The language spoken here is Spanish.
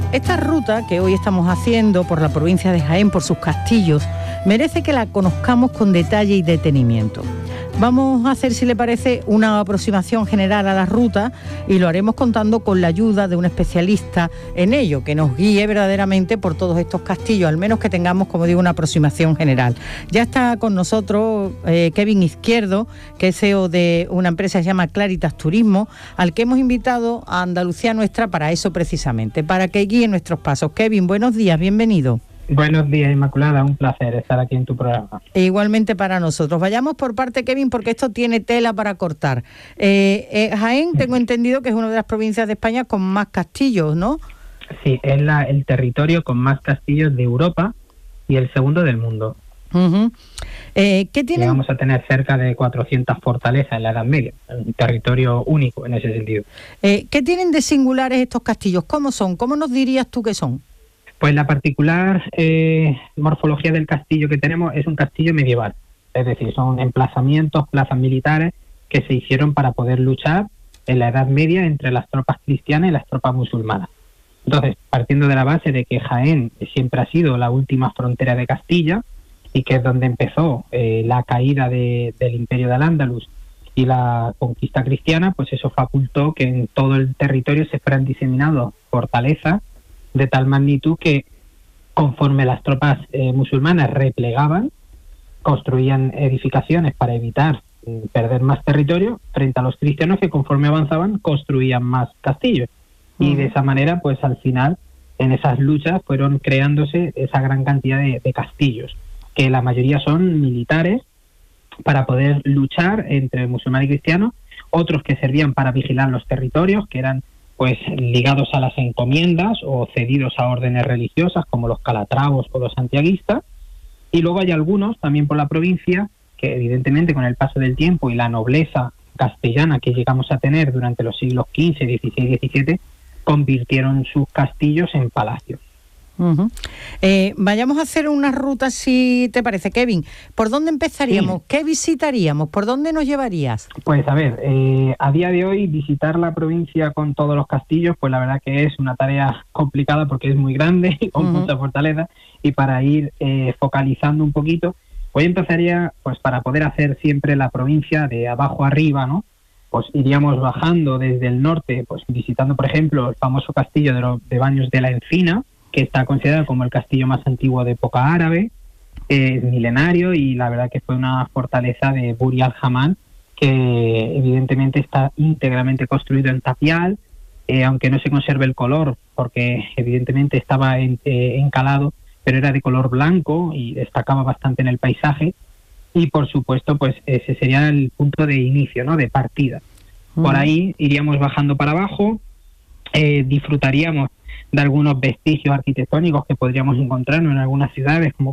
Esta ruta que hoy estamos haciendo por la provincia de Jaén, por sus castillos, merece que la conozcamos con detalle y detenimiento. Vamos a hacer, si le parece, una aproximación general a la ruta y lo haremos contando con la ayuda de un especialista en ello, que nos guíe verdaderamente por todos estos castillos, al menos que tengamos, como digo, una aproximación general. Ya está con nosotros Kevin Izquierdo, que es CEO de una empresa que se llama Claritas Turismo, al que hemos invitado a Andalucía Nuestra para eso precisamente, para que guíe nuestros pasos. Kevin, buenos días, bienvenido. Buenos días, Inmaculada, un placer estar aquí en tu programa. E igualmente para nosotros. Vayamos por parte, Kevin, porque esto tiene tela para cortar. Jaén, tengo entendido que es una de las provincias de España con más castillos, ¿no? Sí, es el territorio con más castillos de Europa y el segundo del mundo. Uh-huh. ¿Qué tienen? Vamos a tener cerca de 400 fortalezas en la Edad Media, un territorio único en ese sentido. ¿Qué tienen de singulares estos castillos? ¿Cómo son? ¿Cómo nos dirías tú que son? Pues la particular morfología del castillo que tenemos es un castillo medieval, es decir, son emplazamientos, plazas militares que se hicieron para poder luchar en la Edad Media entre las tropas cristianas y las tropas musulmanas. Entonces, partiendo de la base de que Jaén siempre ha sido la última frontera de Castilla y que es donde empezó la caída del Imperio de Al-Ándalus y la conquista cristiana, pues eso facultó que en todo el territorio se fueran diseminados fortalezas de tal magnitud que conforme las tropas musulmanas replegaban, construían edificaciones para evitar perder más territorio frente a los cristianos que conforme avanzaban construían más castillos. Y de esa manera, pues al final, en esas luchas fueron creándose esa gran cantidad de castillos, que la mayoría son militares para poder luchar entre musulmanes y cristianos, otros que servían para vigilar los territorios, que eran pues ligados a las encomiendas o cedidos a órdenes religiosas como los calatravos o los santiaguistas, y luego hay algunos también por la provincia que evidentemente con el paso del tiempo y la nobleza castellana que llegamos a tener durante los siglos XV, XVI y XVII convirtieron sus castillos en palacios. Uh-huh. Vayamos a hacer una ruta, si te parece, Kevin. ¿Por dónde empezaríamos? Sí. ¿Qué visitaríamos? ¿Por dónde nos llevarías? Pues a ver, a día de hoy visitar la provincia con todos los castillos, pues la verdad que es una tarea complicada porque es muy grande, con mucha fortaleza, y para ir focalizando un poquito, hoy empezaría, pues para poder hacer siempre la provincia de abajo arriba, ¿no? Pues iríamos bajando desde el norte, pues visitando, por ejemplo, el famoso castillo de Baños de la Encina, que está considerado como el castillo más antiguo de época árabe, es milenario y la verdad que fue una fortaleza de Buri al-Haman, que evidentemente está íntegramente construido en tapial, aunque no se conserve el color, porque evidentemente estaba encalado, pero era de color blanco y destacaba bastante en el paisaje, y por supuesto pues ese sería el punto de inicio, ¿no?, de partida. Por ahí iríamos bajando para abajo, disfrutaríamos de algunos vestigios arquitectónicos que podríamos encontrar en algunas ciudades como